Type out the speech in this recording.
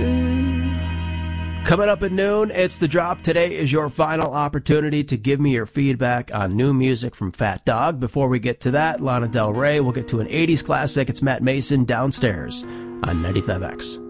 Coming up at noon, it's The Drop. Today is your final opportunity to give me your feedback on new music from Fat Dog. Before we get to that, Lana Del Rey. We'll get to an 80s classic. It's Matt Mason, Downstairs on 95X.